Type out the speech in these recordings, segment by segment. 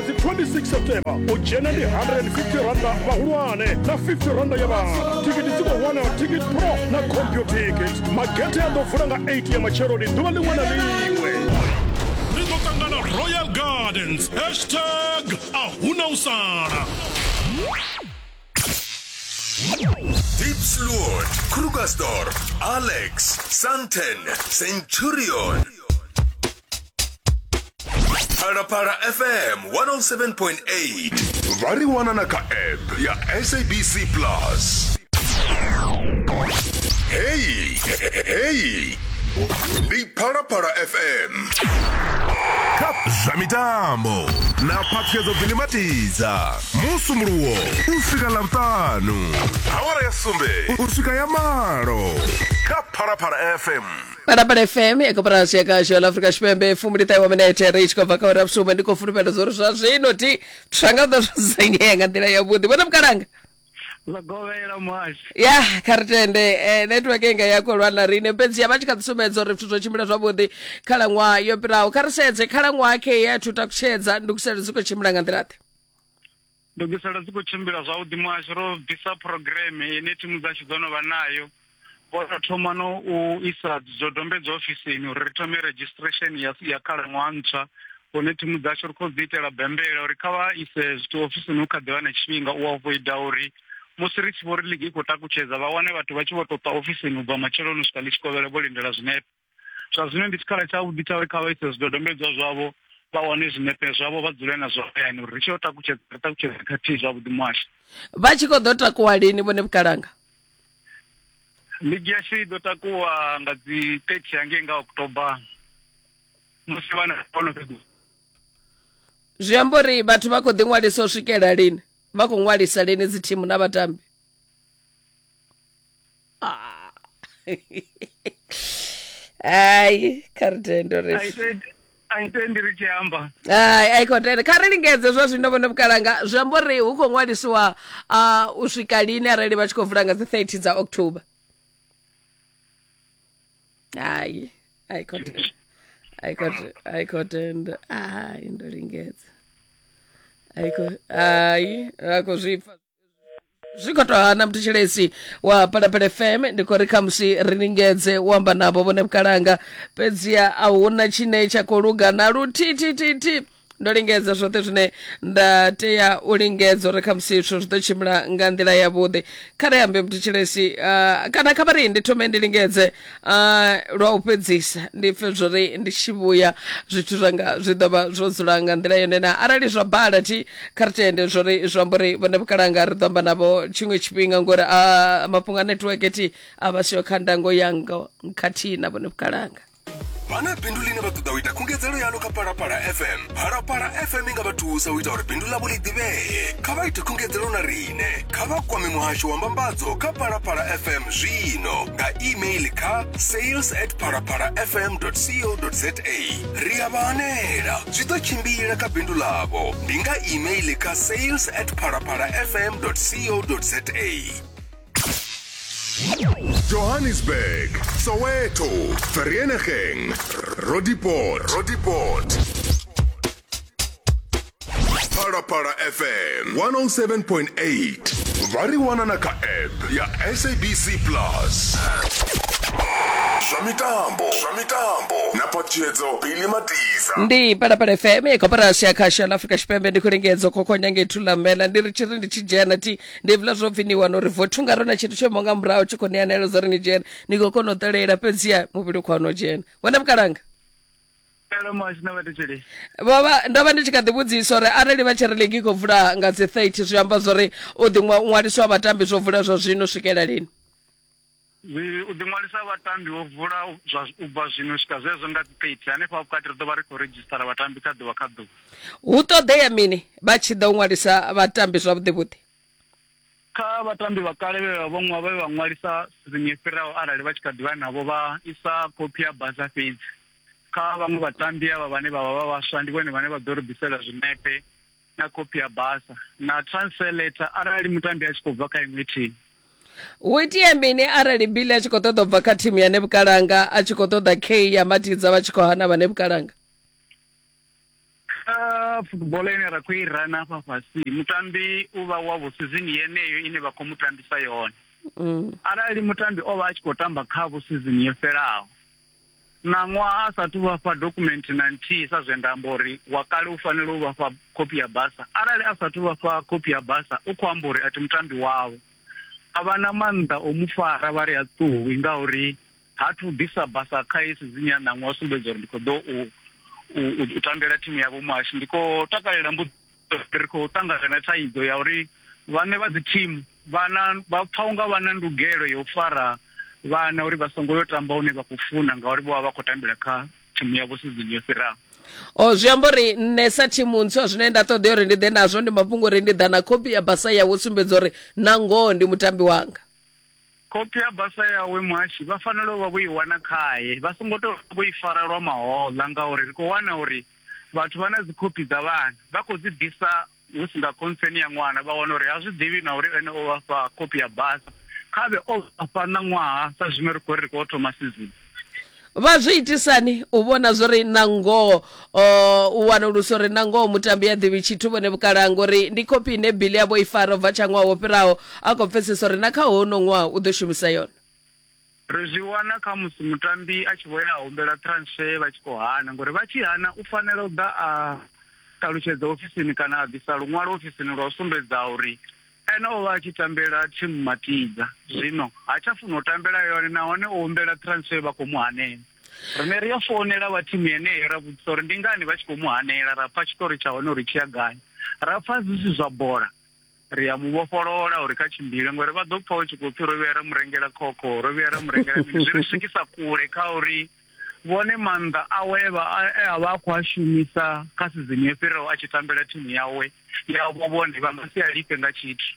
ngomasi 26 September ujena ndi 150 randa vahulwane na 50 randa ya vana. Tikiti ziko 1 ticket pro na computer ticket. Magete ya ndovula nga 8 ya machero ni duwa liwe na liwe. Rizotangana Royal Gardens #ahuna Deep Lord, Krugersdorp, Alex, Santen, Centurion. Para FM 107.8. Variwana naka app ya SABC Plus. Hey. Di Para FM. Kap Zamitambo. Na Patkezo Vilimatiza. Musumruo. Ufika Lavtanu. Hawara ya Sumbe. Ufika ya Maro. Kap Para FM. Para FM ekoparasi yakasho Afrika Shpembe fumulita wa menete reach kwa kaora msuma ndiko furipenda zoro zino ti tshangada zainyenga ndila ya budi bona mkaranga lagovela mwashi ya kartende network enga yako rwana rine penzi ya machika tsumedzo rifutso chimira zwabudi khala ngwa yopirawo karisedze khala ngwa ke yathu takuchedza ndikusela ziko chimira ngandilate ndokusela ziko chimira zwabudi mwashi ro visa program ine timu dza chizono vanayo bona thomano u isa zodombedzo ofisini uri thome registration ya khala ngwa ntswa one timu dza chiriko dzitela bembela uri kava ise zito ofisini ukadeva na chipinga u avoid uri musiri chivori ligi iko takuchedza vawane vatu vachivotota ofisini ubva machero nosvika lichikovera volindela zvinepe zvazvino ndichikhala chavudi tauri kava ise zidodombedzwa zvavo vawane zvinepe zvavo vadzule nazvo yani uri richivotakuchedza kati zvavudi mwashi vachikodota kuwalini vone mkalanga ligi yacho idotakuwa ngadzi 30 yange nga October musi vana vanopedu zviambori vatu vakodingwalisa usvikela lini vakongwalisa lini dzitimu na vatambi ai kartendo refu aitendi richihamba aikotende karilingedze zvazvino vone mkalanga zviambori ukongwalisiwa usvika lini arali vachikovhura nga 30 dza October ai aikotenda indolingedza akuzvipa zvikotohana mutichiresi wa Para FM ndikorika musi rilingedze wamba nabo vone mkalanga pedziya auna chine chakoluga na rutitititi ndolingedza zvote zvine ndateya ulingedzo reka musitso zvitochimira ngandila yavudi kare yambe mutichiresi kana kavari nditome ndilingedze lwa upedzisa ndife zvori ndichivuya zvithu zvanga zvidova zvodzula ngandila yonena arali zvabhala ti karitende zvori zvambori vone mkalanga ridamba navo chimwe chipinga ngori mapunga network ti avasiyo khandango yanga mkati na vone mkalanga Vana bindu line vatuda uita kungedzelo yalo ka Para FM. Para FM inga vatusa uita uri bindu labo lidiveye. Kava ita kungedzelo na rine. Kava kwa mimuhasho wa mbambadzo ka Para FM zvino. Nga email ka sales@paraparafm.co.za. Ria vanera. Zvito chimbira ka bindu labo. Ndinga email ka sales@paraparafm.co.za. Johannesburg, Soweto, Vereeniging, Roodepoort. Para FM 107.8. Variwana naka app ya SABC Plus. Zamitambo. Na Patkezo Vilimatiza. Ndi Para FM ekoparasi yakasha la Afrika Shpembe ndikuringedzo kokonyange tulamela ndiri chiri ndichijena ti ndivla zobviniwa no rivotunga rona chitu chemonga mbrao chikonianelo zari nijena nikokonotelera pedziya muviri kwano jena wenda mkalanga baba ndova ndichikadhibudziso re arali vachirelegi kovhura ngadzi 30 zviamba zvori udhimwaliswa vatambi zvovhura zvazvino svikela lini udhimwalisa vatambi vovhura ubva zvino svika zvezvo ngati 30 ane pakati ridova rikurejistara vatambi kadhuva utodeya mini vachida umwalisa vatambi zvavudhibuti ka vatambi vakale vomwe vave vamwalisa zvinyefirawo arali vachikadhiva navo vaisa kopi yabasa fedzi ka vamwe vatambi ava vane vava vavasvandi vone vane vadhorobhisela zvinepe na kopi yabasa na transfer letter arali mutambi achikobva kaimwe timu uitiye mini arali bili achikotoda kubva katimu ya Nebukalanga achikotoda K yamatidza vachikohana va Nebukalanga kha football ine ra khou i rana hafha fhasi mutambi u vha wa season yeneyo ine vha khou mutambisa yone. Arali mutambi o vha a tshi khou tamba kha season yo fhelaho na ṅwaha a sathu vha fha document na nthihi sa zwe nda amba uri wa kale u fanela u vha fha kopi ya basa. Arali a sathu vha fha kopi ya basa u khou amba uri a ti mutambi wavho. A vha na maanḓa o mu fara vha ri a ṱuwi ngauri ha thu ḓisa basa kha i season ya ṋaṅwaha u sumbedza uri ndi khou ḓo u tambela thimu yavho muhashi. Ndi khou takalela ri khou ṱangana na thaidzo ya uri vhane vha dzi thimu vha pfa unga vha na ndugelo ya u fara vhana uri vha songo yo tamba hune vha khou funa ngauri vho vha vha khou tambela kha thimu yavho season yo fhiraho. Zwi amba uri nṋe sa thimu ntswa zwine nda ṱoḓa uri ndi ḓe nazwo ndi mafhungo uri ndi ḓa na kopi ya basa yawe u sumbedza uri na ngoho ndi mutambi wanga. Kopi ya basa yawe muhashi vha fanela u vha vho i wana khaye vha songo tou vho i fara lwa mahoḽa ngauri ri khou wana uri vhathu vha na dzi kopi dza vhana vha khou dzi ḓisa hu si nga concern ya ṅwana vha wana uri a zwi ḓivhi na uri ene o vha fha kopi ya basa khavhe o vha na ṅwaha sa zwine ri khou thoma season. Vha zwi itisani u vhona zwori na ngoho u wanulusa uri na ngoho mutambi a ḓivhi tshithu vhone vhukalanga uri ndi kopi ine bili yavho i fara u bva tsha ṅwaha wo fhiraho a khou pfesesa uri na kha hono ṅwaha u ḓo shumisa yone. Ri zwi wana kha musi mutambi a tshi vho ya humbela transfer vha tshi khou hana ngori vha tshi hana u fanela u ḓa a ṱalutshedza ofisini kana a ḓisa luṅwalo ofisini lwa u sumbedza uri ene o vha a tshi tambela thimu Matidza zwino ha tsha funa u tambela yone nahone o humbela transfer vha khou mu hanela. Rine ri ya founela vha thimu yeneyo ra vhudzisa uri ndi ngani vha tshi khou mu hanela ra pfa tshiṱori tsha hone uri tshi ya gai ra pfa zwi si zwa bola ri ya mu vhofholola uri kha tshimbile ngori vha ḓo pfa u tshi khou pfhi ro vhuya ra mu rengela khokho ro vhuya ra mu rengela mini zwi ri swikisa kule kha uri vhone maanḓa awe a vha a khou a shumisa kha season yo fhiraho a tshi tambela thimu yawe yavho vhone vha nga si a lifhe nga tshithu.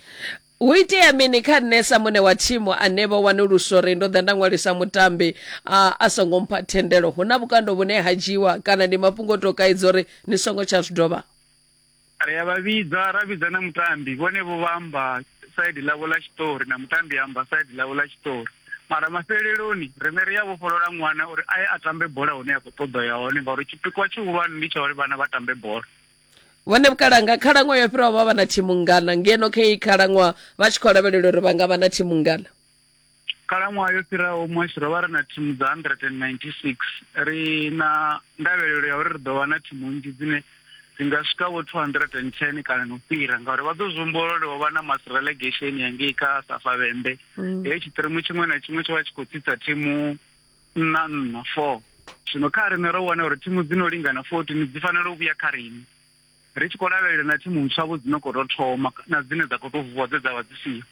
Hu itea mini kha nṋe sa muṋe wa thimu ane vha wanulusa uri ndo ḓa nda ṅwalisa mutambi a songo mpha thendelo hu na vhukando vhune ha dzhiiwa kana ndi mafhungo to kaidza uri ni songo tsha zwi dovha? Ri ya vha vhidza ra vhidza na mutambi vhone vho vha amba side ḽavho ḽa tshiṱori na mutambi amba side ḽavho ḽa tshiṱori mara mafheleloni rine ri ya vhofholola ṅwana uri aye a tambe bola hune a khou ṱoḓa ya hone ngauri tshipikwa tshihulwane ndi tsha uri vhana vha tambe bola. Vhone vhukalanga khalaṅwaha yo fhiraho vha vha na thimu ngana ngeno kha iyi khalaṅwaha vha tshi khou lavhelela uri vha nga vha na thimu ngana? Khalaṅwaha yo fhiraho muhashi ro vha ri na thimu dza 196 ri na ndavhelelo ya uri ri ḓo vha na thimu nnzhi dzine dzi nga swika vho 210 kana no fhira ngauri vha ḓo zwi humbula uri ho vha na mass relegation yangei kha Safavhembe heyi tshiṱirimu tshiṅwe na tshiṅwe tsho vha tshi khou tsitsa thimu na 4 zwino kha rine ro wana uri thimu dzino lingana 14 dzi fanela u vhuya kha rine ri tshi khou lavhelela na thimu ntswavho dzino khou tou thoma na dzine dza khou tou vuwa dze dza vha dzi siho.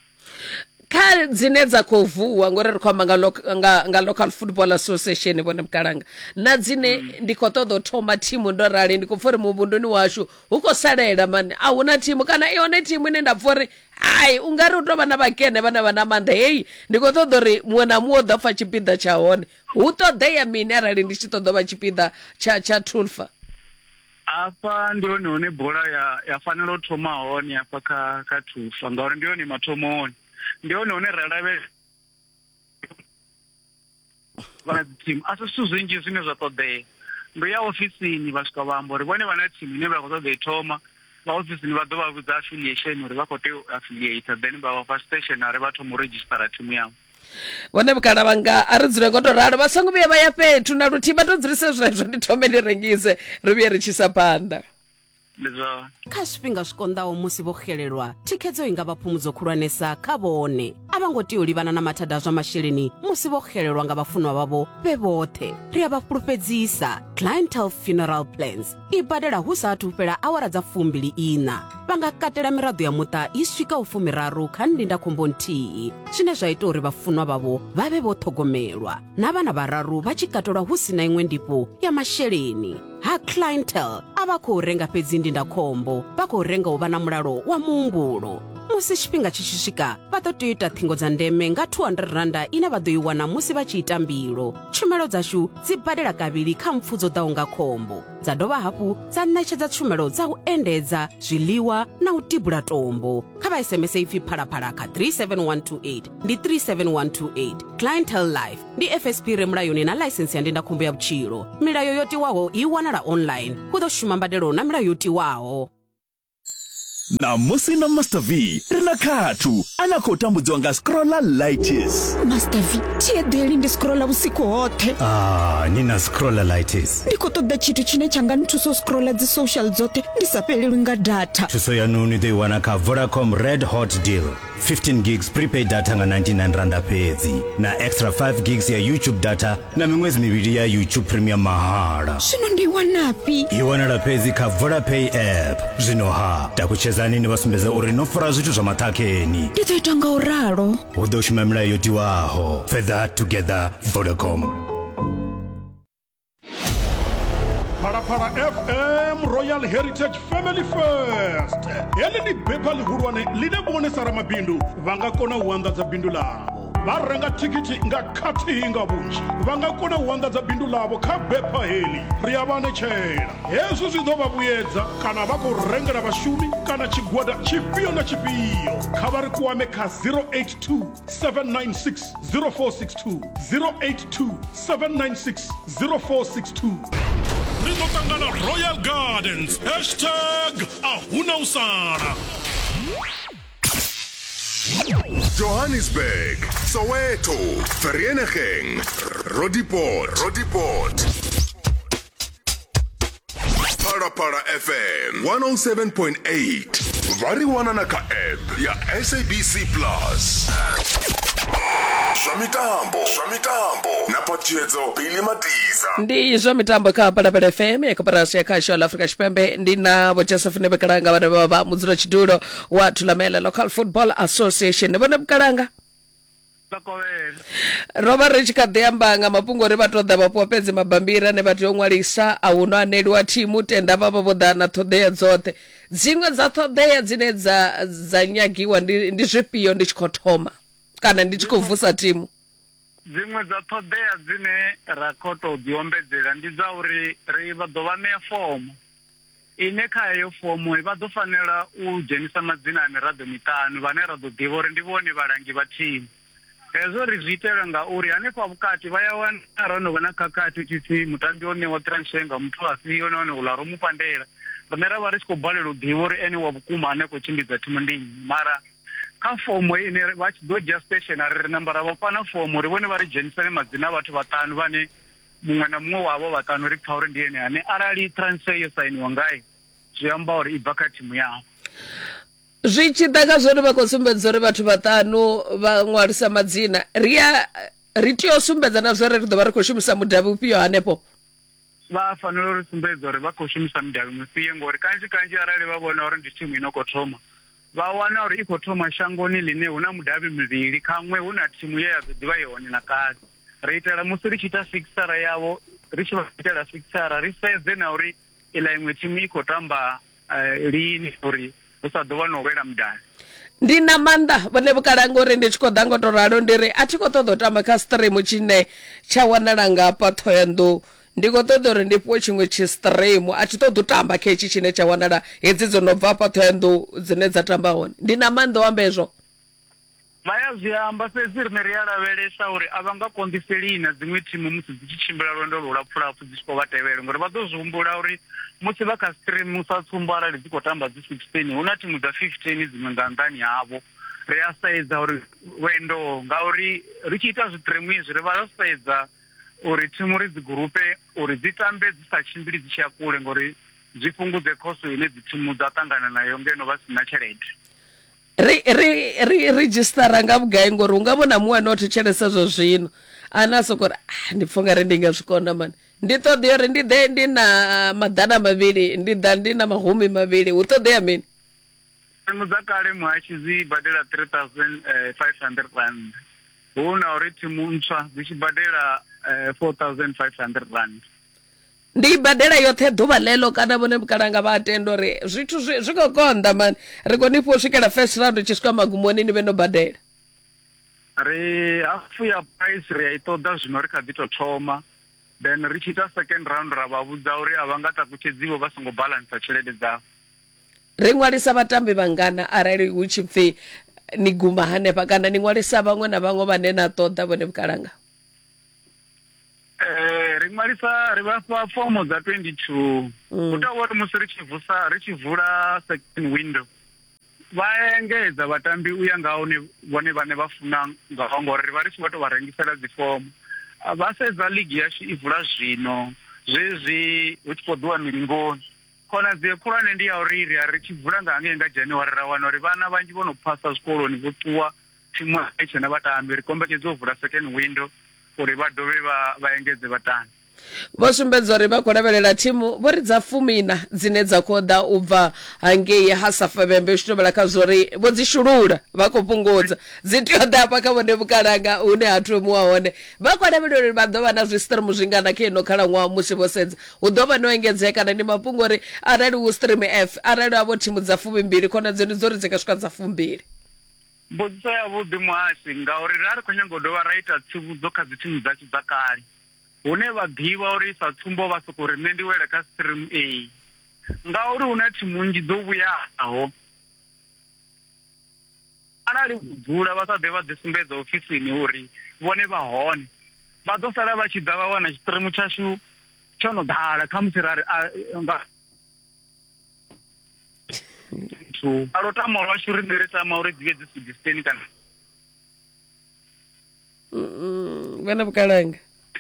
Kha dzine dza khou vuwa ngori ri khou amba nga local football association vhone vhukalanga na dzine ndi khou ṱoḓa u thoma thimu ndo rali ndi khou pfa uri muvhunduni washu hu khou salela mani a hu na thimu kana i hone thimu ine nda pfa uri hayi u nga ri u tou vha na vhakene vhane vha na maanḓa heyi ndi khou ṱoḓa uri muṅwe na muṅwe o ḓo pfa tshipiḓa tsha hone hu ṱoḓeya mini arali ndi tshi ṱoḓa vha tshipiḓa tsha Tulfa? Afha ndi hone hune bola ya fanela u thoma hone afha kha Tulfa ngauri ndi hone mathomoni ndi hone hune ra lavhelela vha thimu a si zwithu zwinzhi zwine zwa ṱoḓea ndo ya ofisini vha swika vha amba uri vhone vha na thimu ine vha khou ṱoḓa i thoma vha ofisini vha ḓo vha vhudza affiliation uri vha khou tea u affiliate then vha vha fha stationary vha thoma u registera thimu yavho. Vhone vhukala vhanga a ri dzule ngo to ralo vha songo vhuya vha ya fhethu na luthihi vha to dzulise zwezwo ndi thome ndi rengise ri vhuye ri tshi isa phanḓa. Kha zwifhinga zwi konḓaho musi vho xelelwa thikhedzo i nga vha phumudzo khulwanesa kha vhone a vha ngo tea u livhana na mathada a zwa masheleni musi vho xelelwa nga vhafunwa vhavho vhe vhoṱhe. Ri a vha fhulufhedzisa Clientele Funeral Plans i badela hu saathu fhela awara dza 24 vha nga katela miraḓo ya muṱa i swika u 13 kha ndindakhombo nthihi zwine zwa ita uri vhafunwa vhavho vha vhe vho ṱhogomelwa na vhana vhararu vha tshi katelwa hu si na iṅwe ndifho ya masheleni. Ha Clientele a vha khou renga fhedzi ndindakhombo vha khou renga u vha na mulalo wa muhumbulo. musi tshifhinga tshi tshi swika vha ḓo tea u ita ṱhingo dza ndeme nga 200 randa ine vha ḓo i wana musi vha tshi ita mbilo. Tshumelo dzashu dzi badela kavhili kha mpfu dzo ḓaho nga khombo, dza dovha hafhu dza ṋetshedza tshumelo dza u endedza zwiḽiwa na u tibula tombo. Kha vha SMS ipfi phalaphala kha 37128 ndi 37128. Clientele Life ndi FSP re mulayoni na license ya ndindakhombo ya vhutshilo. Milayo yo tiwaho i wanala online. Hu ḓo shuma mbadelo na milayo yo tiwaho. Na musi na Master V rina khathu ana khou tambudziwa nga scrolleritis. Master V tiedeli ndi scrolla usiku hoṱhe. Nina scrolleritis. Ndi khou ṱoḓa tshithu tshine tsha nga nthusa u scrolla dzi social dzoṱhe ndi sa fhelelwi nga data. Thuso yanu ni ḓo i wana kha Vodacom Red Hot Deal. 15 gigs prepaid data nga 99 randa fhedzi na extra 5 gigs ya YouTube data na miṅwedzi mivhili ya YouTube Premium mahala. Zwino ndi wanapi? I wanala fhedzi kha Vodapay app. Zwino takuchezani ni vasumbedza uri no fara zwithu zwa maṱhakheni. Ndi ḓo ita nga u ralo. Hu ḓo shuma milayo yo tiwaho. Further together Vodacom. Phalaphala FM Royal Heritage Family First. Heli ni bepha lihulwane line bonesa ramabindu vanga kona u anḓadza bindu lavo. Vha renga tikiti nga khathihi nga vhunzhi. Vha nga kona u anḓadza bindu lavo kha bepha heli. Ri a vha ṋetshela. Hezwo zwi ḓo vha vhuyedza kana vha khou rengela vhashumi kana tshigwada tshifhio na tshifhio. Kha vha ri kwame kha 082 796 0462 082 796 0462. Rizo tangana Royal Gardens #ahuna Johannesburg, Soweto, Vereeniging, Rodiport. Phalaphala FM 107.8. Variwana na ka app ya SABC Plus. Zwa mitambo na potiedzo Billy Matiza. Ndi zwa mitambo kha Phalaphala FM ya koperasi ya khasho la Afrika Tshipembe ndi na Joseph Nebekalanga vhane vha mudzula tshidulo wa Thulamela Local Football Association. Vhone Bukalanga Roba ri kha ḓi amba nga mafhungo ri vha ṱoḓa vhapuwa fhedzi mabambiri ane vha tea u ṅwalisa a hu no aneliwa thimu tenda vha vho ḓa na ṱhoḓea dzoṱhe. Dziṅwe dza ṱhoḓea dzine dza nyagiwa ndi zwifhio ndi tshi khou thoma kana ndi tshi khou vusa thimu? Dziṅwe dza ṱhoḓea dzine ra khou tou ḓiombedzela ndi dza uri ri vha ḓo vha ṋea fomo ine kha heyo fomo vha ḓo fanela u dzhenisa madzina a miraḓo miṱanu vhane ra ḓo ḓivha uri ndi vhone vhalangi vha thimu. Hezwo ri zwi itela ngauri hanefha vhukati vha ya wana arali no vha na khakhathi tshipfi mutambi o ṋewa transfer nga muthu a siho nahone uḽa ro mu pandela riṋe ra vha ri tshi khou balelwa u ḓivha uri ene wa vhukuma ane khou tshimbidza thimu ndi nnyi. Mara kha fomo ine vha tshi ḓo dzhia stationary ri nambara vha fana fomo uri vhone vha ri dzhenisele madzina a vhathu vhaṱanu vhane muṅwe na muṅwe wavho vhaṱanu ri pfa uri ndi ene ane arali transfer yo sainiwa ngaye zwi amba uri i bva kha thimu yavho. Zwi tshi ḓa kha zwori vha khou sumbedza uri vhathu vhaṱanu vha ṅwalisa madzina ri tea u sumbedza na zwori ri ḓo vha ri khou shumisa mudavhi ufhio hanefho? Vha fanela uri sumbedza uri vha khou shumisa mudavhi mufhio ngori kanzhi arali vha vhona uri ndi thimu ino khou thoma vha wana uri i khou thoma shangoni line hu na mudavhi mivhili khaṅwe hu na thimu ye ya ḓo ḓivha yone na kale. Ri itela musi ri tshi ita fixara yavho ri tshi vha itela fixara ri sedze na uri iḽa iṅwe thimu i khou tamba lini uri hu sa ḓo vha no wela mudavhi. Ndi na maanḓa vhone Bukalanga uri ndi tshi khou ḓa ngo to ralo ndi ri a thi khou ṱoḓa u tamba kha stream tshine tsha wanala nga hafha Thohoyandou. Ndi khou ṱoḓa uri ndi fhiwe tshiṅwe stream a thi ṱoḓi u tamba kha hetshi tshine tsha wanala hedzi dzo no bva hafha Thohoyandou dzine dza tamba hone. Ndi na maanḓa u amba hezwo. Vha ya zwi amba fhedzi riṋe ri a lavhelesa uri a vha nga konḓiseli na dziṅwe thimu musi dzi tshi tshimbila lwendo lulapfulapfu dzi tshi khou vha tevhela ngori vha ḓo zwi humbula uri musi vha kha stream sa tsumbo arali dzi khou tamba dzi 16 hu na thimu dza 15 dziṅwe nga nṱani havho. Ri a sedza uri lwendo ngauri ri tshi ita zwitreamu izwi ri vha ro sedza uri thimu ri dzi gurupe uri dzi tambe dzi sa tshimbili dzi tshi ya kule ngori zwi fhungudze khoso ine dzi thimu dza ṱangana nayo ngeno vha si na tshelede. ri register nga vhugai ngori unga vhona muṅwe no thetshelesa zwo zwino ana soko ri ndi pfha nga ri ndi nga zwikona mani ndi ṱoḓa uri ndi ḓe ndi na maḓana mavhili ndi ḓa ndi na mahumi mavhili hu ṱoḓea mini? Thimu dza kale muhashi dzi badela 3,500 rand hu na uri thimu ntswa dzi tshi badela 4,500 rand. ndi badela yoṱhe ḓuvha ḽeḽo kana vhone vhukalanga vha atenda uri zwithu zwi khou konḓa mani ri kho ni fho swikela first round tshi swika magumoni ni vhe no badela ri hafu ya price ri a i ṱoḓa zwino ri kha ḓi tou thoma then ri tshi ita second round ra vha vhudza uri a vha nga takutshedziwo vha songo balansa tshelede dzavho. ri ṅwalisa vhatambi vhangana arali hu tshi pfhi ni guma hanefha kana ni ṅwalisa vhaṅwe na vhaṅwe vhane na ṱoḓa vhone vhukalanga? Ri ṅwalisa ri vhafha fomo dza 22 u tou uri musi ri tshi vula second window vha engedza vhatambi u ya nga vhone vhane vha funa ngaho ngori ri vha ri tshi vha tou vha rengisela dzi fomo. Vha sedza ligi yashu i vula zwino zwezwi hu tshi khou ḓiwa milingoni khonadzeo khulwane ndi ya uri ri tshi vula nga hangei nga January ra wana uri vhana vhanzhi vho no phasa zwikoloni vho ṱuwa thimu i tshe na vhatambi ri kombetshedza u vula second window uri vha dovhe vha engedze vhatambi. Vho sumbedza uri vha khou lavhelela thimu vho ri dza 10 dzine dza khou ḓa u bva hangei ha Safavhembe zwi tovhela kha zwori vho dzi shulula vha khou fhungudza dzi tea ḓa hafha kha vhone vhukalanga hune ha thomiwa hone vha khou lavhelela uri vha ḓo vha na zwistream zwingana kha ino khalaṅwaha musi vho sedza hu ḓo vha no engedzea kana ndi mafhungo uri arali hu stream F arali havho thimu dza 12 khonadzeo ndi dzo ri dzi ka swika dza 12. Mbudziso ya vhuḓi muhasi ngauri ra ri khou nyanga u dovha ra ita tsivhudzo kha dzi thimu dzashu dza kale hune vha ḓivha uri sa tsumbo vha sokou ri nṋe ndi wele kha stream A ngauri hu na thimu nnzhi dzo vhuyaho arali dzula vha sa ḓe vha ḓi sumbedza ofisini uri vhone vha hone vha ḓo sala vha tshi ḓa vha wana tshiṱirimu tshashu tsho no ḓala kha musi rari alo tama lwashu ri ri tama uri dzi vhe dzi suggestion kana vhone vhukalanga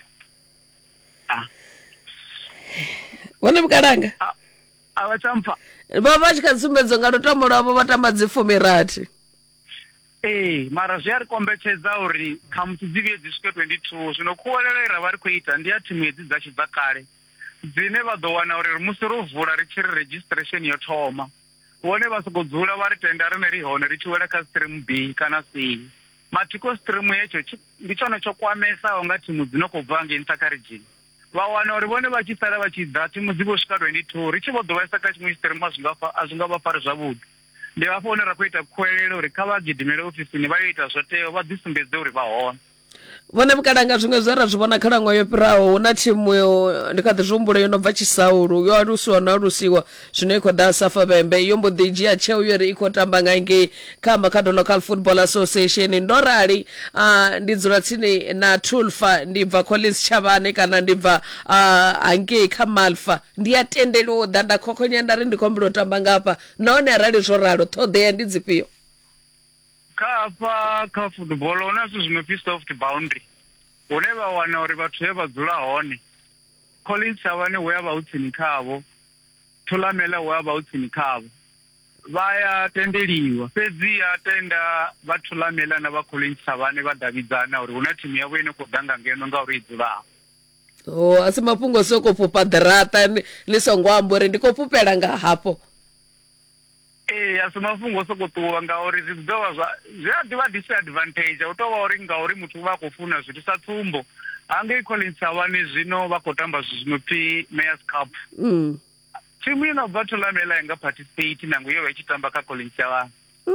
vhone vhukalanga a vha tshampfa vha tshi kha sumbedzo nga lutamo lwavho vha tamba dzi 16. Mara zwi a ri kombetshedza uri kha musi dzi vhuye dzi swike 22 zwino khuwelelo ra vha ri khou ita ndi ya thimu hedzi dza tshi dza kale dzine vha ḓo wana uri musi ro vula ri tshi ri registration yo thoma vhone vha sokou dzula vha ri tenda rine ri hone ri tshi wela kha stream B kana C mathiko stream hetsho ndi tshone tsho kwamesaho nga thimu dzino khou bva ngei nṱha kha region vha wana uri vhone vha tshi sala vha tshi ḓa thimu dzi vho swika 22 ri tshi vho ḓo vhaisa kha tshiṅwe stream a zwi nga vha fari zwavhuḓi ndi hafho hune ra khou ita khuwelelo uri kha vha gidimele ofisini vha yo ita zwo teyo vha ḓi sumbedze uri vha hone. Vhone vhukalanga zwiṅwe zwe ra zwi vhona khalaṅwaha yo fhiraho hu na thimu ndi kha ḓi zwi humbula yo no bva Tshisaulu yo alusiwa na alusiwa zwino i khou ḓa Safavhembe yo mbo ḓi dzhia tsheo yo ri i khou tamba nga ngei kha Makhado Local Football Association ndo rali ndi dzula tsini na Tulfa ndi bva Collins Chavane kana ndi bva hangei kha Malfa ndi a tendeliwa u ḓa nda khokhonya nda ri ndi khou humbula u tamba ngafha nahone arali zwo ralo ṱhoḓea ndi dzifhio? Kha football hu na zwithu zwi no pfi soft boundary hune vha wana uri vhathu he vha dzula hone Collins Chavane hu ya vha hu tsini khavho Thulamela hu ya vha hu tsini khavho vha ya tendeliwa fhedzi ya tenda vha Thulamela na vha Collins Chavane vha davhidzana uri hu na thimu yavho ine khou ḓa nga ngeno nga uri i dzulaho. A si mafhungo soko fhufha ḓirata ḽi songo amba uri ndi khou fhufhela nga hafho. A si mafhungo soko ṱuwa ngauri zwi a ḓivha disadvantage u tou vha uri ngauri muthu vha khou funa zwithu sa tsumbo hangei Collins Chavane zwino vha khou tamba zwithu zwi no pfi Mayors Cup thimu ino bva Thulamela i nga participate nango yo vha i tshi tamba kha Collins Chavane.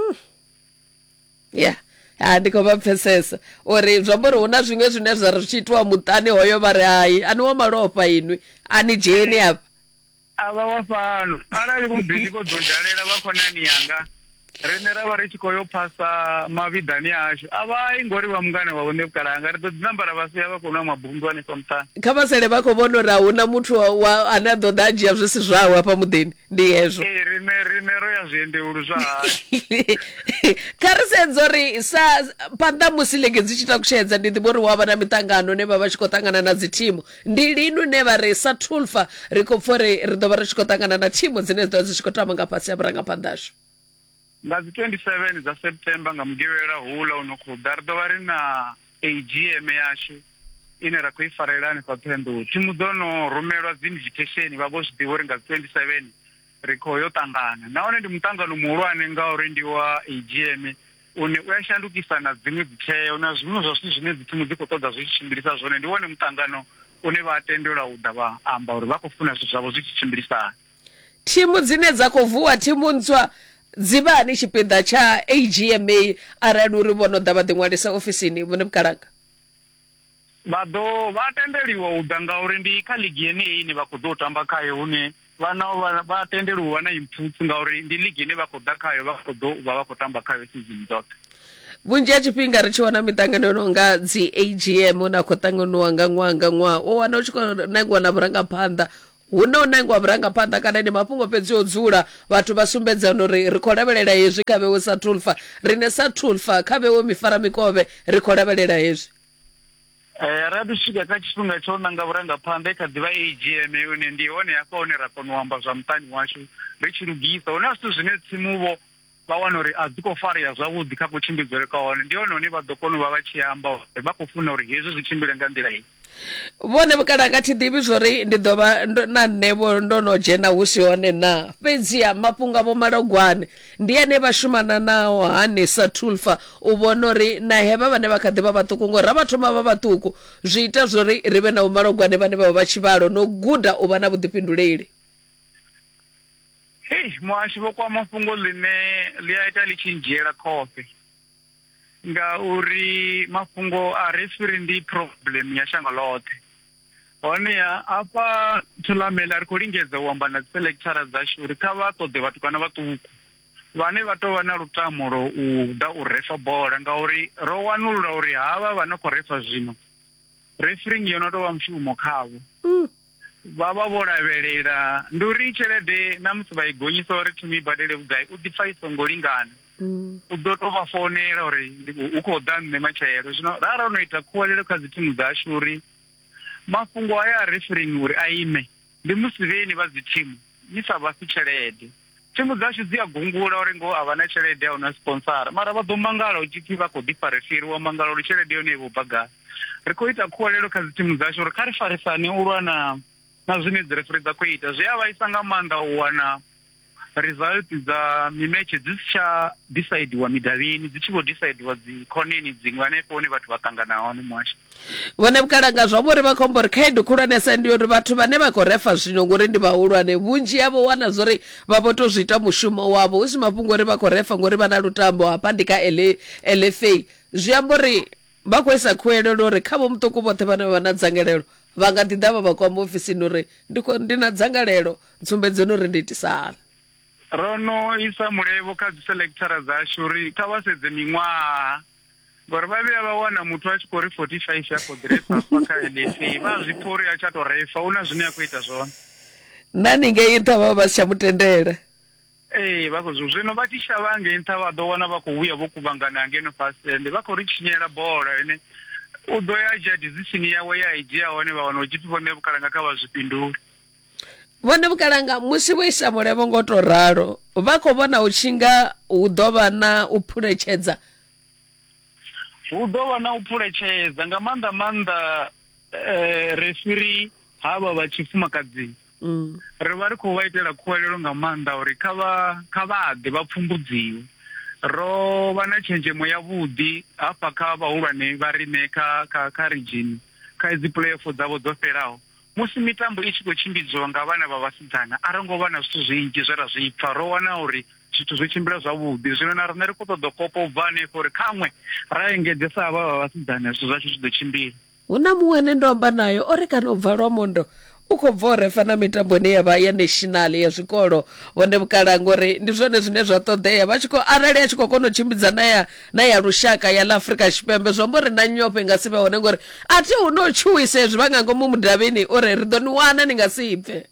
Ndi khou vha pfesesa uri zwi amba uri hu na zwiṅwe zwine zwa ri tshi itiwa muṱani hoyo vha ri hayi ani wa malofha inwi ani dzheni hafha ava wa fano arali mubiki ko dzonjalela vha khonani yanga rine ra vha ri tshi khou yo phasa mavhidani ashu avha ingori vha mungana wa vhone vhukalanga ri ḓo dzi nambara vha sia vha khou nwa mabundu hanefha muṱani kha vha sele vha khou vhona uri a hu na muthu ane a ḓo ḓa a dzhia zwisi zwawe hafha muḓini ndi hezwo rine ro ya zwiendeulu zwa hayi kha ri sedza uri sa phanḓa musi lege dzi tshi takushedza ndi ḓivha uri hu avha na miṱangano ne vha tshi khou ṱangana na dzi thimu ndi lini ne vha ri sa Tulfa ri khou pfa uri ri ḓo vha ri tshi khou ṱangana na thimu dzine dzi ḓo dzi tshi khou tamba nga fhasi ya vhurangaphanḓa ashu nga dzi 27 dza September nga mugivhela hula uno khou ḓa ri ḓo vha ri na AGM yashu ine ra khou i farela hanefha Ṱhohoyanḓou thimu dzo no rumelwa dzi invitation vha vho zwi ḓivha uri nga 27 ri khou yo ṱangana nahone ndi muṱangano muhulwane ngauri ndi wa AGM une u ya shandukisa na dziṅwe dzitheo na zwiṅwe zwa zwithu zwine dzi thimu dzi khou ṱoḓa zwi tshi tshimbilisa zwone ndi wone muṱangano une vha tendelwa u ḓa vha amba uri vha khou funa zwithu zwavho zwi tshi tshimbilisana. thimu dzine dza khou vuwa thimu ntswa dzi vha ni tshipiḓa tsha AGMA arali uri vhono ḓa vha ḓi ṅwalisa ofisini vhone Bukalanga? Vha tendeliwa u ḓa ngauri ndi kha ligi yeneyi ine vha khou ḓo tamba khayo hune vha tendeliwa u vha na impfutsu ngauri ndi ligi ine vha khou ḓa khayo vha khou ḓo vha khou tamba khayo season dzoṱhe. Vhunzhi ha tshifhinga ri tshi wana miṱangano no nga dzi AGM hune a khou ṱanganywa nga ṅwaha o wana u tshi khou nangiwa na vhurangaphanḓa hune u nangiwa vhurangaphanḓa kana ndi mafhungo fhedzi o dzula vhathu vha sumbedzana uri ri khou lavhelela hezwi kha vhewe sa Tulfa rine sa Tulfa kha vhewe mifara mikovhe ri khou lavhelela hezwi. Ra ḓi swika kha tshifhinga tsha u ṋanga vhurangaphanḓa kha ḓivha AGM hune ndi hone hafha hune ra kona u amba zwa muṱani washu ri tshi lugisa hune zwithu zwine tsimuvo vha wana uri a dzi khou farea zwavhuḓi kha kutshimbidzele kwa hone ndi hone hune vha ḓo kona u vha vha tshi amba uri vha khou funa uri hezwi zwi tshimbile nga nḓila iyi. Vhone Bukalanga thi ḓivhi zwori ndi ḓo vha na nṋevho ndo no dzhena hu si hone na fhedziha mafhungo avho malogwane ndi ane vha shumana nao hanesa Tulfa u vhona uri na hevha vhane vha kha ḓi vha vhaṱuku ngori ra vha thoma vha vhaṱuku zwi ita zwori ri vhe na malogwane vhane vha vha vha tshivhalo no guda u vha na vhuḓifhinduleli. Muhashi vho kwa mafhungo ḽine ḽi a ita ḽi tshi ndzhiela khofhe ngauri mafhungo a referi ndi problem ya shango ḽoṱhe. Honeha hafha Thulamela ri khou lingedza u amba na dzi selectora dzashu uri kha vha ṱoḓe vhathu kana vhaṱuku vhane vha tou vha na lutamo lwo u ḓa u refa bola ngauri ro wanulula uri havha vha no khou refa zwino refereeing yo no tou vha mushumo khavho. Vha vha vho lavhelela ndi uri tshelede na musi vha i gonyisa uri thimu i badele vhugai u ḓi pfha i songo lingana u ḓo tou vha founela uri u khou ḓa nṋe matshelo. Zwino ra ro no ita khuwelelo kha dzi thimu dzashu uri mafhungo aya a refereeing uri a ime ndi musi vheni vha dzi thimu ni sa vha si tshelede. Thimu dzashu dzi a gungula uri ngo a vha na tshelede a una sponsora mara vha ḓo mangala u tshi vha khou ḓifha referiwa mangala uri tshelede yone i vho bagala. Ri khou ita khuwelelo kha dzi thimu dzashu uri kha ri farisane u lwa na zwine dzi referi dza khou ita zwi a vhaisa nga maanḓa u wana result dza mimetshe dzi si tsha decide midavhini dzi tshi vho decide dzi khoneni dziṅwe hanefho hune vhathu vha ṱangana hone mwasha. Vhone Bukalanga zwavho uri vha khombo ri khaedu khulwanesa ndi uri vhathu vhane vha khou refa zwino ngori ndi vhahulwane vhunzhi havho wana zwori vha vho to zwi ita mushumo wavho hu si mafhungo uri vha khou refa ngori vha na lutambo hafha ndi kha LFA zwi amba uri vha khou isa khuwelelo uri kha vho muṱuku vhoṱhe vhane vha na dzangalelo vha nga ḓi ḓa vha vha kwama ofisini uri ndi na dzangalelo tsumbedzeni uri ndi itisa hani. Ro no isa mulevo kha dzi selectora dzashu uri kha vha sedze miṅwaha ngori vha vhuya vha wana muthu a tshi khou ri 45 ya khou ḓi refa hafha kha LFA vha zwi pfha uri a tsha tou refa hu na zwine a khou ita zwone. Nani ngei nṱha vha vha si tsha mutendela. Vha khou zwino vha tshi shavha ngei nṱha vha ḓo wana vha khou vhuya vho kuvhangana ngeno fast ende vha khou ri tshinyela bola ine u ḓo ya dzhia decision yawe ya i dzhia hone vha wana u tshi vhone Bukalanga kha vha zwifhindule. Vhone Bukalanga musi vho isa mulevo ngo to ralo vha khou vhona u tshinga hu ḓo vha na u phuletshedza. Hu ḓo vha na u phuletshedza nga maanḓa referi havha vha tshifumakadzini. Ri vha ri khou vha itela khuwelelo nga maanḓa uri kha vha ḓe vha pfumbudziwe. Ro vha na tshenzhemo yavhuḓi hafha kha vhahulwane vha rine kha region kha dzi playoff dzavho dzo fhelaho musi mitambo i tshi khou tshimbidziwa nga vhana vha vhasidzana a ro ngo vha na zwithu zwinzhi zwe ra zwi pfha ro wana uri zwithu zwi tshimbila zwavhuḓi zwino na riṋe ri khou ṱoḓa kopa u bva hanefho uri khaṅwe ra engedzesa havha vha vhasidzana zwithu zwashu zwi ḓo tshimbila. Hu na muṅwe ane ndo amba nayo o ri kana u bva lwamondo u khou bva u refa na mitambo ine ya vha ya national ya zwikolo Vhone Bukalanga uri ndi zwone zwine zwa ṱoḓea vha tshi khou arali a tshi khou kona u tshimbidza na ya lushaka ya ḽa Afrika Tshipembe zwi amba uri na nyofhe nga si vhe hone ngori a thi hu no tshuwisa hezwi vha nga ngomu mudavhini uri ri ḓo ni wana ni nga si bve.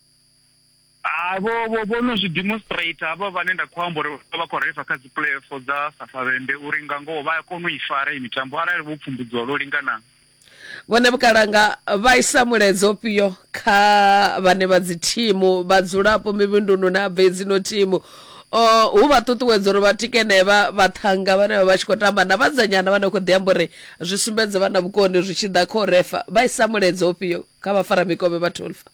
Vho no zwi demonstrate havha vhane nda khou amba uri vha khou refa kha dzi playoff dza Safavende uri nga ngoho vha kona u i fara i mitambo arali vho pfumbudziwa lwo linganaho. Vhone Bukalanga vha isa mulaedza ofhio kha vhane vha dzi thimu vhadzulapo mivhunduni na bve dzino thimu hu vha ṱuṱuwedza uri vha tikene vhaṱhanga vhane vha tshi khou tamba na vhadzanyana vhane khou ḓi amba uri zwi sumbedza vha na vhukoni zwi tshi ḓa kha u refa vha isa mulaedza ofhio kha vhafara mikovhe vha Tulfa.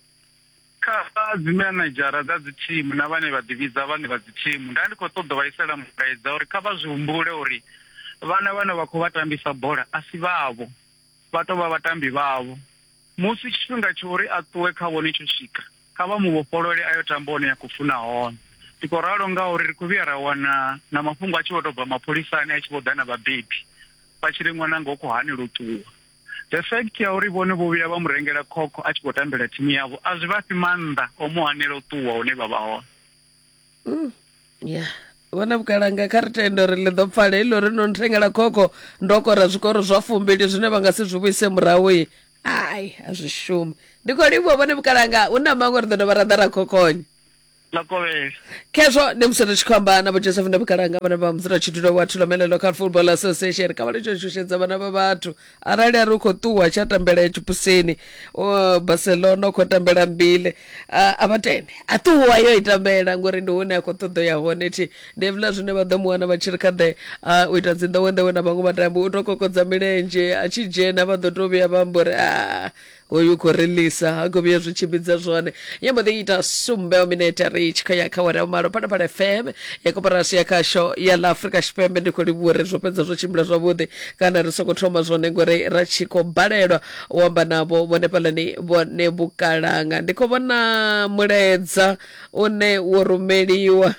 Kha dzi managera dza dzi thimu na vhane vha ḓivhidza vhane vha dzi thimu nda ndi khou ṱoḓa vha isela mulaedza uri kha vha zwi humbule uri vhana vhane vha khou vha tambisa bola a si vhavho vha tou vha vhatambi vhavho musi tshifhinga tshori a ṱuwe kha vhone tsho swika kha vha muvhofholole ayo tambo one ya khou funa hone. Ndi khou ralo ngauri ri khou vhuya ra wana na mafhungo a tshi vho tou bva mapholisani a tshi vho ḓa na vhabebi vha tshi ri ṅwananga u khou hanela u ṱuwa. The fact ya uri vhone vho vhuya vha mu rengela khokho a tshi khou tambela thimu yavho a zwi vha fhi maanḓa o mu hanela u ṱuwa hune vha vha hone. Yeah. Vhona Bukalanga kha ri tende uri ḽi ḓo pfala iḽo ri no nthengela khokho ndo kora zwikoro zwa 2 zwine vha nga si zwi vhuise murahu. Ai a zwi shumi. Ndi khou livhuwa vhone Bukalanga hu na maṅwe ri ḓo dovha ra ḓa ra khokhonye. Kesho ni msana chikwamba na Joseph Ndabukalanga bana ba mzira chitulo wa Tulomela Local Football Association kama licho chushedza bana ba bathu arali ari kho ṱuwa cha tambela chipuseni o Barcelona kho tambela mbile abatene atuwa yo itambela ngori ndi hone akho ṱoḓo ya hone ti ndevula zwine vha ḓo muwana vha tshiri kha ḓe u ita dzi nḓowenḓowe na vhaṅwe vhatambi u to kokodza milenzhe a tshi dzhena vha ḓo to vhuya vha mbori hoyu khou releasa ha khou vhuya zwi tshimbidza zwone yambo ḓi ita sumbe minute ri tshi khou ya kha wara malo Phalaphala FM ya koporasi ya khasho ya la Afrika Tshipembe ndi khou livhuwa uri zwo fhedza zwo tshimbila zwavhuḓi kana ri soko thoma zwone ngori ra tshi khou balelwa u amba navho vhone phalani vhone Bukalanga ndi khou vhona muledza une wo rumeliwa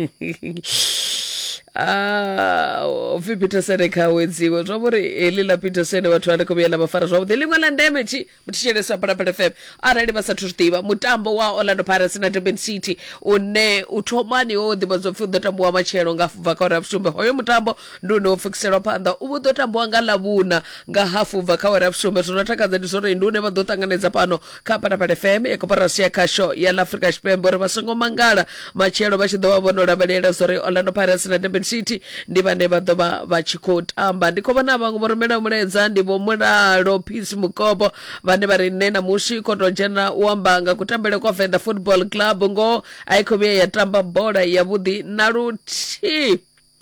Ofi Peterson khawedziwe zwavhuri heḽi ḽa Peterson vhathu vha khou vhuya ḽa mafara zwavhuḓi ḽiṅwe ḽa ndeme muthishelesa Phalaphala FM arali vha sathu zwiḓivha mutambo wa Orlando Pirates na Durban City une u thomani ho ḓivhadzwa pfhi u ḓo tambiwa matshelo nga bva kha ora ya vhusumbe hoyo mutambo ndi une wo fikiselwa phanḓa u ḓo tambiwa nga ḽavhuna nga hafu bva kha ora ya vhusumbe zwo no takadza ndi zwori ndi une vha ḓo ṱanganedza pano kha Phalaphala FM ya koporasi ya khasho ya ḽa Afrika Tshipembe uri vha songo mangala matshelo vha tshi ḓo vha vho no lavhelela zwori Orlando Pirates na Durban City ndi vhane vha ḓo vha tshi khou tamba ndi khou vhona vhaṅwe vho rumela muledza ndi vho Mulalo Peace Mukobo vhane vha ri nne na mushi khou tou dzhena u amba nga kutambele kwa Venḓa Football Club ngo a i khou vhuya ya tamba bola yavhuḓi na luthihi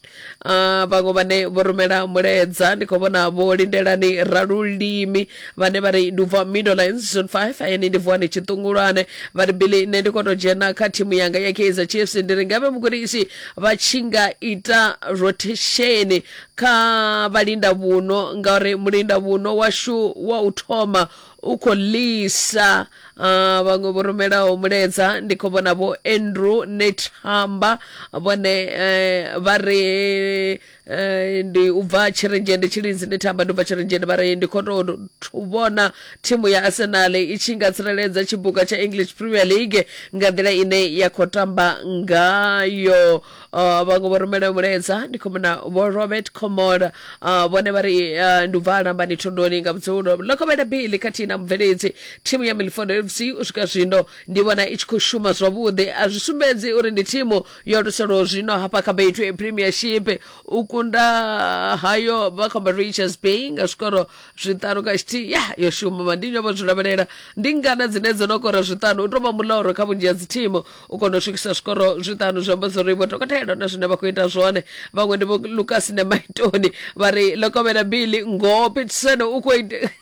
vhaṅwe vhane vho rumela muledza ndi khou vhona vho Lindelani Ralulimi vhane vha ri ndubva Midlands Zone 5 ayeni ndi vuani Tshiṱungulwane vha ri bili nne ndi khou tou dzhena kha thimu yanga ya Kaizer Chiefs ndi ri ngavhe mugudisi vha tshi nga ita rotation kha vhalinda vhuno ngauri mulinda vhuno washu wa u thoma u khou lisa vhaṅwe vho rumelaho muledza ndi khou vhona vho Andrew Nethamba vhone vha ri ndi u bva Tshirenzheni Tshilinzi Nethamba ndi u bva Tshirenzheni vha ri ndi khou tou vhona thimu ya Arsenal i tshi nga tsireledza tshibuga tsha English Premier League nga nḓila ine ya khou tamba ngayo vhaṅwe vho rumelaho muledza ndi khou vhona vho Robert Komora vhone vha ri ndi u bva Lambani Thondoni nga vhudzulo Lokovhela Bili khathihi na mubveledzi thimu ya Milford FC u swika zwino ndi vhona i tshi khou shuma zwavhuḓi a zwi sumbedzi uri ndi thimu yo tuselaho zwino hafha kha Betway Premiership u kunda hayo vha kha Richards Bay nga zwikoro 5 kha tshithihi yo shuma mandinyo vho zwi lavhelela ndi ngana dzine dzo no kora 5 u tovha muḽoro kha vhunzhi ha dzi thimu u kona u swikisa zwikoro 5 zwi amba zwori vho tokotela na zwine vha khou ita zwone vhaṅwe ndi vho Lucas na Maitoni vha ri Lokovhela Bili ngo Peterson u khou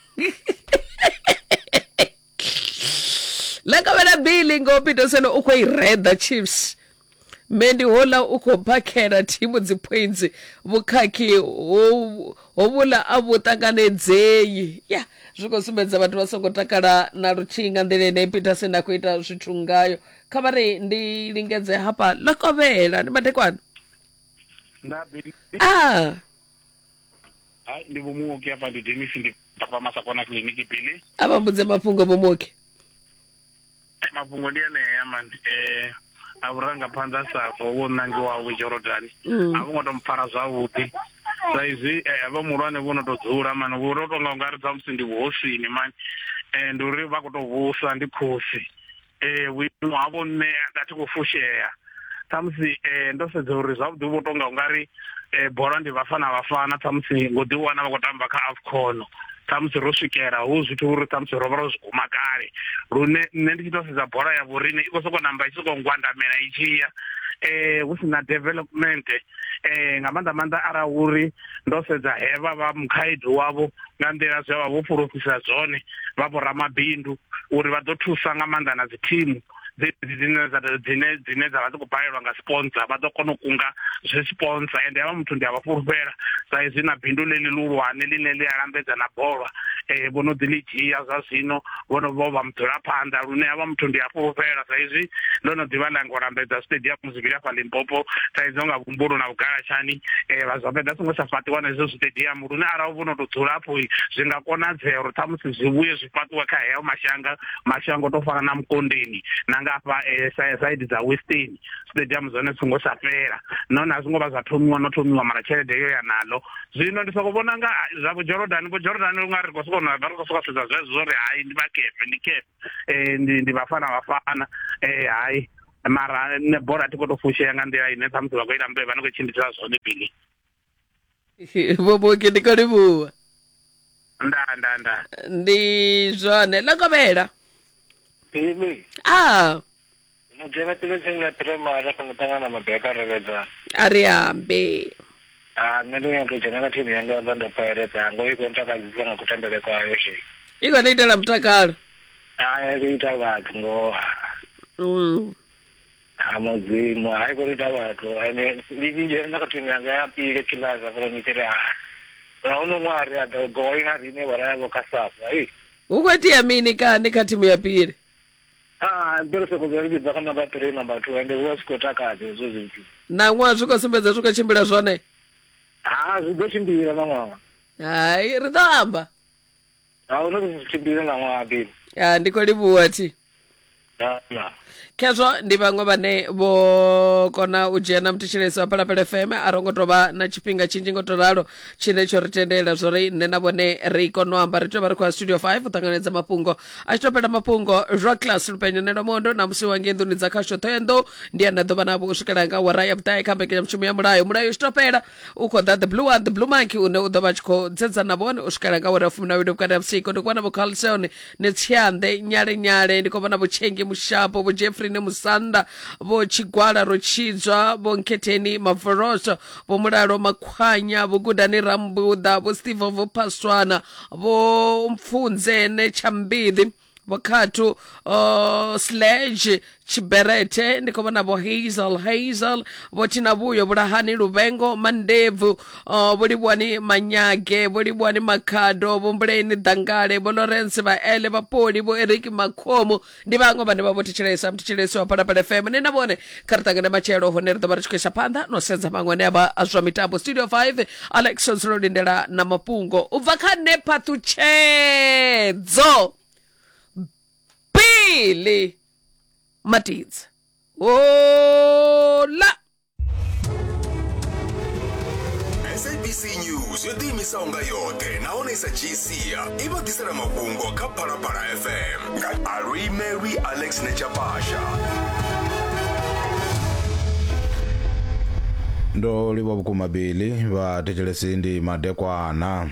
Lokovhela Bili ngo Peterson u khou Red Chiefs mendi hola u khou phakhela thimu dzi points vhukhakhi ho vhula a vhu ṱanganedzei zwi khou sumbedza vhathu vha songo takala na luthihi nga nḓila ine Peterson a khou ita zwithu ngayo kha vha ri ndi lingedze hafha Lokovhela ndi madekwana ndi vhumuki hafha ndi Dennis ndi papa Masakona clinic Bili ava mbudze mafhungo vhumuki mafhungo ndi aneya man avhurangaphanḓa safo vho ṋangiwaho Jordan a vho ngo tou mpfara zwavhuḓi sa izwi vha muhulwane vho no tou dzula mani vho tou tonga ungari dza musi ndi vhuhosini mani ndi uri vha khou tou vhusa ndi khosi vhuimo havho nne a thi khou fushea ṱhamusi ndo sedza uri zwavhuḓi vho tonga ungari bola ndi vhafana ṱhamusi ngo ḓi wana vha khou tamba kha AFCON ṱhamusi ro swikela hu zwithu uri ṱhamusi ro vha ro zwi guma kale lune nne ndi tshi tou sedza bola ya vhorine i khou sokou namba i sokou ngwandamela i tshi ya hu si na development nga maanḓa arali uri ndo sedza hevha vha mukhaedu wavho nga nḓila zwe vha vho pfulufhisa zwone vha vho ramabindu uri vha ḓo thusa nga maanḓa na dzi thimu dzine dzavha dzi khou balelwa nga sponsor vha ḓo kona u kunga zwi sponsor ende havha muthu ndi a vha fulufhela sa izwi na bindu ḽi ḽihulwane ḽine ḽi a lambedza na bola vhono ḓi ḽi dzhia zwa zwino vhono vho vha mudzulaphanḓa lune havha muthu ndi a fulufhela sa izwi ndo no ḓivha ḽa ngo lambedza stadium zwivhili afha Limpopo thaidzo nga Vhumbulu na Vhugalashani vha Zwampeda songo tsha fhaṱiwa na izwo stadium lune arali vhono tou dzula hafho zwi nga konadzea uri ṱhamusi zwi vhuye zwi fhaṱiwe kha heyo mashango to fana na Mkondeni na nga hafha side dza Western stadium zwone songo tsha fhela nahone a zwingo vha zwa thomiwa mara tshelede iyo ya nalo zwino ndi soko vhona nga zwa Vho Jordan lu nga ri khou sokona vha ri khou soka sedza zwezwo uri hayi ndi vhakepe ndi vhafana hayi mara ne bola tiko to fushea nga nḓila ine ṱhamusi vha khou ita mbevha ni khou tshimbidza zwone Bili Bobo ke ndi kho livhuwa nda ndi zwone ḽa Bili no dzena tshine primary kha mutangana mabeka revedza ari ambe nṋe ndi nyanga u dzhena kha thimu yanga ya Orlando Pirates yango i khou ntakadzisa nga kutambele kwayo i khou itela mutakalo i ita vhathu ngo Mudzimu hayi khou ita vhathu ende ndi dzhena kha thimu yanga ya pili kilaza for mitiri uno ṅwari a ḓo goina rine vhara yavho kha safa hu khou itea mini kani kha thimu ya pili ndo soko zwi vhidza kha number 3 number 2 ende hu sikho takadza hezwo zwithu na ṅwaha zwi khou sumbedza zwi khou tshimbila zwone zwi ḓo tshimbila na ṅwaha hayi ri ḓo amba hu no zwi tshimbila na ṅwaha Bili ndi khou livhuwa thi khezwo ndi vhaṅwe vhane vho kona u dzhena mthetshelesi wa Phalaphala FM a ro ngo tou vha na tshifhinga tshinzhi ngo to ralo tshine tsho ri tendela zwo ri nne na vhone ri kona u amba ri tea vha ri khou ya studio 5 u ṱanganedza mafhungo a tshi topela mafhungo zwa class lupenyanelo mondo na musi wa ngei nḓuni dza khasho Thohoyandou ndi ane ḓo vha navho u swikela nga wara ya vhuṱahe kha mbekanyamushumo ya mulayo u tshi topela u khou ḓa the blue one the blue monkey une u ḓo vha tshi khou dzedza na vhone u swikela nga wara ya 12 vhukati ha vhusiku ndi khou vha na vho Carlson ni Tsiande nyale ndi khou vha na vho Chengi Mushapo vho Jeffrey ne Musanda vho Chigwala Rochidzwa vho Nketheni Mavoroso vho Mulalo Makhwanya vho Gudani Rambuda vho Steve vho Paswana vho Mfunze ne Chambidi vho Khathu Sledge Chiberete ndi khou vhona vho Hazel vho Thinavuyo Vhulahani Luvengo Mandevu vho Livhuwani Manyage vho Livhuwani Makhado vho Mbuleni Dangale vho Lawrence vha Ele vha Poli vho Eric Makhomo ndi vhaṅwe vhane vha vho mthetshelesi wa Phalaphala FM ni na vhone kha ri ṱangane matshelo hone ri ḓo vha ri tshi khou isa phanḓa no sedza maṅwe ane avha a zwa mitambo studio 5 Alexos ro lindela na mafhungo u bva kha Nepa Ṱhutshedzo Bili Matidze hola SABC News yo ḓiimisaho nga yoṱhe nahone sa dzhiisia i vha ḓisela mafhungo kha Phalaphala FM nga Ari Mary Alex Nechapasha. ndo livhuwa vhukuma Bili vhathetshelesi ndi madekwana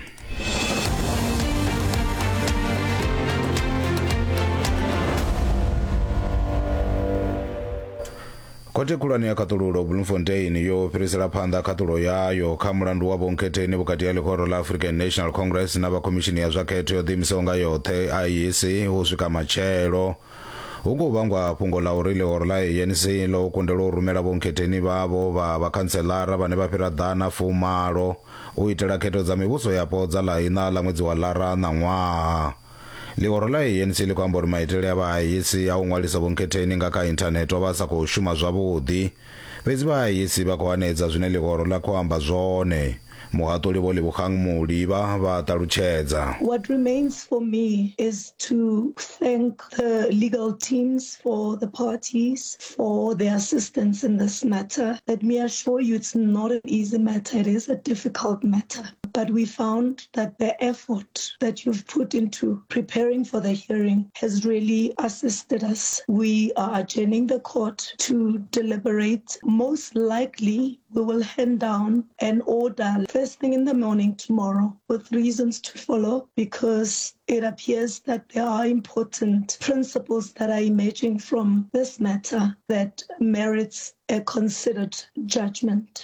Khothe khulwane ya khaṱululo Bloemfontein yo fhirisela phanḓa khaṱulo yayo kha mulandu wa Vho Nketheni vhukati ha ḽihoro ḽa African National Congress na vha khomishini ya zwa khetho yo ḓiimisaho nga yoṱhe IEC u swika matshelo hu khou vhangwa fhungo ḽa uri ḽihoro ḽa ANC ḽo kundelwa u rumela Vho Nketheni vhavho vha vhakhantseḽara vhane vha fhira ḓana 40 u itela khetho dza mivhuso yapo dza ḽa ina ḽa ṅwedzi wa ḽara na ṅwaha. Ḽihoro ḽa ANC ḽi khou amba uri maitele a vha IEC a u ṅwalisa Vho Nketheni nga kha inthanethe vha sa khou shuma zwavhuḓi fhedzi vha IEC vha khou hanedza zwine ḽihoro ḽa khou amba zwone. Muhaṱuli Vho Lebogang Modiba vha ṱalutshedza. What remains for me is to thank the legal teams for the parties for their assistance in this matter. Let me assure you it's not an easy matter, it is a difficult matter. But we found that the effort that you've put into preparing for the hearing has really assisted us. We are adjourning the court to deliberate. Most likely, we will hand down an order first thing in the morning tomorrow with reasons to follow because it appears that there are important principles that are emerging from this matter that merits a considered judgment.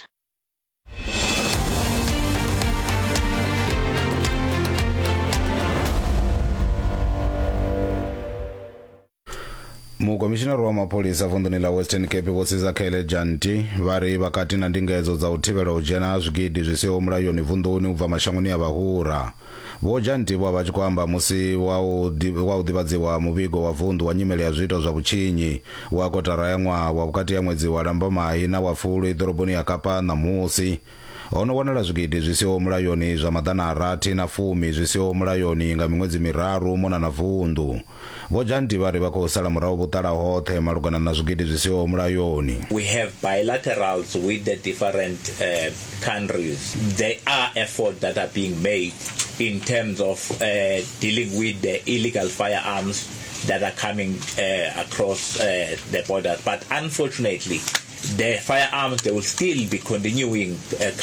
mukomishinari wa mapholisa vunḓuni la Western Cape Vho Sizakhele Janti vari vakati na ndingedzo dza u thivhela u dzhena zwigidi zwi siho mulayoni vunḓuni u bva mashangoni a Vhahura. Vho Janti vho vha tshi khou amba musi wa u ḓivhadziwa muvhigo wa vunḓu wa nyimele ya zwiito zwa vhutshinyi wa kotara ya ṅwaha wa vhukati ya ṅwedzi wa Lambamai na wa Fulwi ḓoroboni ya Kapa ṋamusi. Ono wanala zwigidi zwi siho mulayoni zwa maḓana a rathi na fumi zwi siho mulayoni nga miṅwedzi miraru mona na vunḓu. Vho Janti vari vha khou sala murahu vhuṱala hoṱhe malugana na zwigidi zwi siho mulayoni. We have bilaterals with the different countries. There are efforts that are being made in terms of dealing with the illegal firearms that are coming across the border. But unfortunately, the firearms, they will still be continuing